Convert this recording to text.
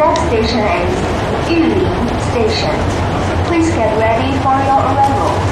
next station is Yulin Station. Please get ready for your arrival.